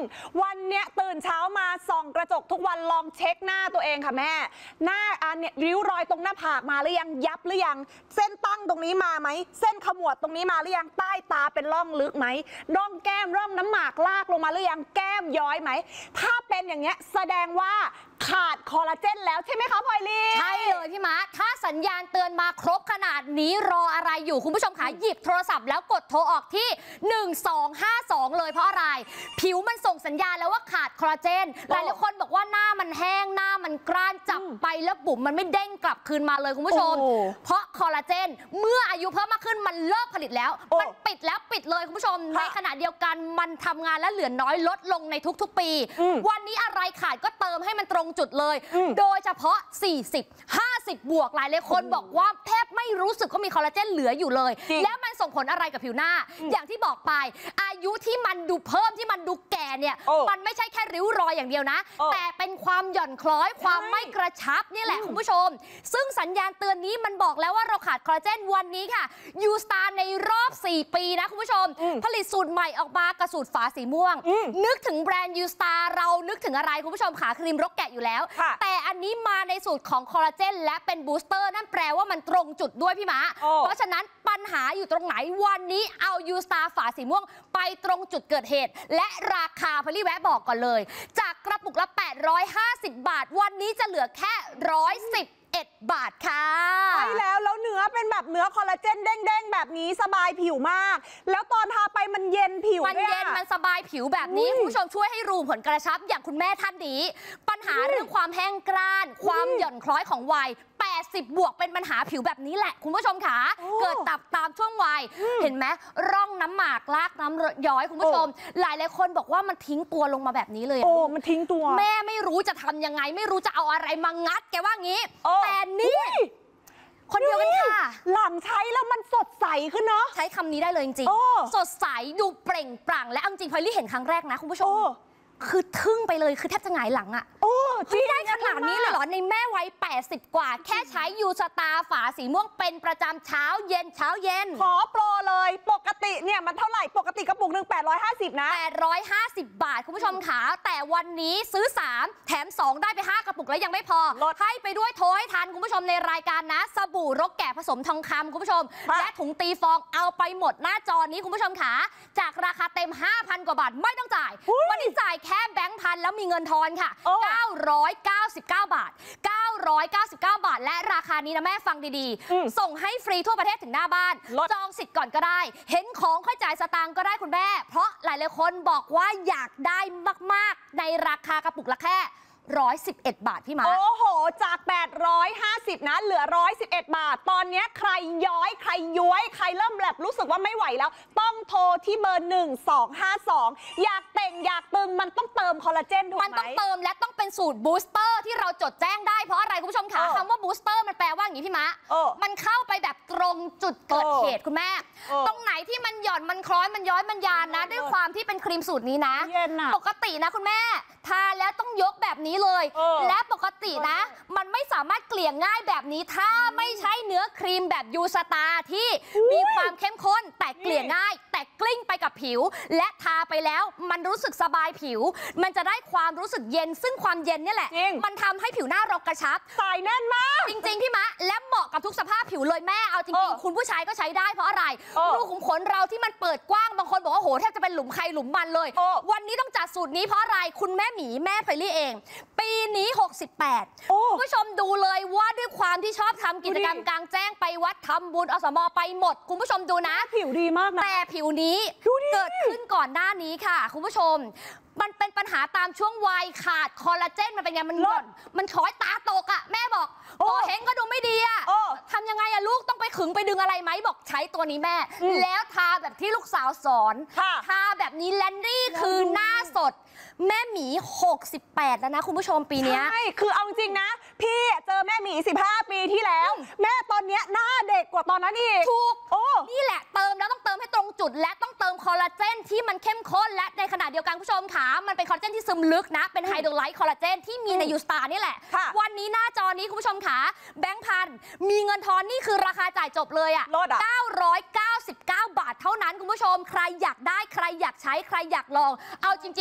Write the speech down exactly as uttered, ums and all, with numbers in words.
วันเนี้ยตื่นเช้ามาส่องกระจกทุกวันลองเช็คหน้าตัวเองค่ะแม่หน้าอันเนี่ยริ้วรอยตรงหน้าผากมาหรือยังยับหรือยังเส้นตั้งตรงนี้มาไหมเส้นขมวดตรงนี้มาหรือยังใต้ตาเป็นร่องลึกไหมร่องแก้มร่องน้ำหมากลากลงมาหรือยังแก้มย้อยไหมถ้าเป็นอย่างเงี้ยแสดงว่าขาดคอลลาเจนแล้วใช่ไหมคะพลอยลีใช่เลยพี่ม้าถ้าสัญญาณเตือนมาครบขนาดนี้รออะไรอยู่คุณผู้ชมคะหยิบโทรศัพท์แล้วกดโทรออกที่หนึ่งสองห้าสองเลยเพราะอะไรผิวมันส่งสัญญาณแล้วว่าขาดคอลลาเจนหลายคนบอกว่าหน้ามันแห้งหน้ามันกร้านจับไปแล้วบุ๋มมันไม่เด้งกลับคืนมาเลยคุณผู้ชมเพราะคอลลาเจนเมื่ออายุเพิ่มมากขึ้นมันเลิกผลิตแล้วมันปิดแล้วปิดเลยคุณผู้ชมในขณะเดียวกันมันทำงานและเหลือน้อยลดลงในทุกๆปีวันนี้อะไรขาดก็เติมให้มันตรงจุดเลยโดยเฉพาะสี่สิบ ห้าสิบบวกหลายหลายคนบอกว่าแทบไม่รู้สึกว่ามีคอลลาเจนเหลืออยู่เลยแล้วมันส่งผลอะไรกับผิวหน้าอย่างที่บอกไปอายุที่มันดูเพิ่มที่มันดูแก่เนี่ยมันไม่ใช่แค่ริ้วรอยอย่างเดียวนะแต่เป็นความหย่อนคล้อยความไม่กระชับนี่แหละคุณผู้ชมซึ่งสัญญาณเตือนนี้มันบอกแล้วว่าเราขาดคอลลาเจนวันนี้ค่ะยูสตาร์ในรอบสี่ปีนะคุณผู้ชมผลิตสูตรใหม่ออกมากระสูตรฝาสีม่วงนึกถึงแบรนด์ยูสตาร์เรานึกถึงอะไรคุณผู้ชมขาครีมรกแกะอยู่แล้วแต่อันนี้มาในสูตรของคอลลาเจนและเป็นบูสเตอร์นั่นแปลว่ามันตรงจุดด้วยพี่ม้าเพราะฉะนั้นปัญหาอยู่ตรงไหนวันนี้เอายูสตาร์ฝาสีม่วงไปตรงจุดเกิดเหตุและราคาพลี่แวะบอกก่อนเลยจากกระปุกละแปดร้อยห้าสิบบาทวันนี้จะเหลือแค่หนึ่งร้อยสิบเอ็ดบาทค่ะใช่แล้วแล้วเนื้อเป็นแบบเนื้อคอลลาเจนเด้งๆแบบนี้สบายผิวมากแล้วตอนทาไปมันเย็นผิวมันเย็นมันสบายผิวแบบนี้คุณผู้ชมช่วยให้รูผลกระชับอย่างคุณแม่ท่านนี้ปัญหาเรื่องความแห้งกร้านความหย่อนคล้อยของวัยแปดสิบบวกเป็นปัญหาผิวแบบนี้แหละคุณผู้ชมค่ะเกิดตับตามช่วงวัยเห็นไหมร่องน้ำหมากลากน้ำย้อยคุณผู้ชมหลายหลายคนบอกว่ามันทิ้งตัวลงมาแบบนี้เลยโอ้มันทิ้งตัวแม่ไม่รู้จะทำยังไงไม่รู้จะเอาอะไรมางัดแกว่างี้แต่นี่คนเดียวกันค่ะหลังใช้แล้วมันสดใสขึ้นเนาะใช้คำนี้ได้เลยจริงๆสดใสดูเปล่งปลั่งและจริงพลอยลี่เห็นครั้งแรกนะคุณผู้ชมคือทึ่งไปเลยคือแทบจะหงายหลังอ่ะโอ้ที่ได้ขนาดนี้เลยเหรอในแม่วัยแปดสิบกว่าแค่ใช้ยูสตาร์ฝาสีม่วงเป็นประจำเช้าเย็นเช้าเย็นขอโปรเลยปกติเนี่ยมันเท่าไหร่ปกติกระปุกหนึ่งแปดร้อยห้าสิบนะแปดร้อยห้าสิบบาทคุณผู้ชมขาแต่วันนี้ซื้อสามแถมสองได้ไปห้ากระปุกแล้วยังไม่พอให้ไปด้วยโทรให้ทันคุณผู้ชมในรายการนะสบู่รกแกะผสมทองคำคุณผู้ชมและถุงตีฟองเอาไปหมดหน้าจอนี้คุณผู้ชมขาจากราคาเต็ม ห้าพัน กว่าบาทไม่ต้องจ่ายวันนี้จ่ายแค่แบงค์พันแล้วมีเงินทอนค่ะเก้าร้อยเก้าสิบเก้าบาทเก้าร้อยเก้าสิบเก้าบาทและราคานี้นะแม่ฟังดีๆส่งให้ฟรีทั่วประเทศถึงหน้าบ้านจองสิทธิ์ก่อนก็ได้เห็นของค่อยจ่ายสตางค์ก็ได้คุณแม่เพราะหลายๆคนบอกว่าอยากได้มากๆในราคากระปุกละแค่หนึ่งร้อยสิบเอ็ดบาทพี่ม้าโอ้โหจากแปดร้อยห้าสิบนะเหลือหนึ่งร้อยสิบเอ็ดบาทตอนนี้ใครย้อยใครย้วยใครเริ่มแบบรู้สึกว่าไม่ไหวแล้วต้องโทรที่เบอร์หนึ่งสองห้าสองอยากเต่งอยากตึงมันต้องเติมคอลลาเจนถูกไหมมันต้องเติมและต้องเป็นสูตรบูสเตอร์ที่เราจดแจ้งได้เพราะอะไรคุณผู้ชมคะคำว่าบูสเตอร์มันแปลว่าอย่างนี้พี่ม้ามันเข้าไปแบบตรงจุดเกิดเหตุคุณแม่ตรงไหนที่มันหย่อนมันคล้อยมันย้อยมันยานนะด้วยความที่เป็นครีมสูตรนี้นะปกตินะคุณแม่ทาแล้วต้องยกแบบนี้เลยและปกตินะมันไม่สามารถเกลี่ยง่ายแบบนี้ถ้าไม่ใช่เนื้อครีมแบบยูสตาร์ที่มีความเข้มข้นแต่เกลี่ยง่ายแต่กลิ้งไปกับผิวและทาไปแล้วมันรู้สึกสบายผิวมันจะได้ความรู้สึกเย็นซึ่งความเย็นนี่แหละมันทำให้ผิวหน้าเรากระชับสายแน่นมากจริงๆพี่มะและเหมาะกับทุกสภาพผิวเลยแม่เอาจริงๆคุณผู้ชายก็ใช้ได้เพราะอะไรรูขุมขนเราที่มันเปิดกว้างบางคนบอกว่าโหแทบจะเป็นหลุมใครหลุมมันเลยวันนี้ต้องจัดสูตรนี้เพราะอะไรคุณแม่หมีแม่ไพลี่เองปีนี้หกสิบแปดผู้ชมดูเลยว่าด้วยความที่ชอบทำกิจกรรมกลางแจ้งไปวัดทำบุญอสมไปหมดคุณผู้ชมดูนะผิวดีมากนะแต่ผิวนี้เกิดขึ้นก่อนหน้านี้ค่ะคุณผู้ชมมันเป็นปัญหาตามช่วงวัยขาดคอลลาเจนมันเป็นไงมันหย่อนมันคล้อยตาตกอ่ะแม่บอกโอ้เห็นก็ดูไม่ดีอ่ะทำยังไงอะลูกต้องไปขึงไปดึงอะไรไหมบอกใช้ตัวนี้แม่แล้วทาแบบที่ลูกสาวสอนทาแบบนี้แลนดี้คือหน้าสดแม่หมีหกสิบแปดแล้วนะคุณผู้ชมปีนี้ใช่คือเอาจริงนะพี่เจอแม่หมีสิบห้าปีที่แล้วแม่ตอนนี้หน้าเด็กกว่าตอนนั้นอีกถูกนี่แหละเติมแล้วต้องเติมให้ตรงจุดและต้องเติมคอลลาเจนที่มันเข้มข้นและในขณะเดียวกันผู้ชมขามันเป็นคอลลาเจนที่ซึมลึกนะเป็นไฮโดรไลท์คอลลาเจนที่มีในยูสตาร์นี่แหละวันนี้หน้าจอนี้คุณผู้ชมขาแบงค์พันมีเงินทอนนี่คือราคาจ่ายจบเลยอ่ะเก้าร้อยเก้าสิบเก้าบาทเท่านั้นคุณผู้ชมใครอยากได้ใครอยากใช้ใครอยากลองเอาจริง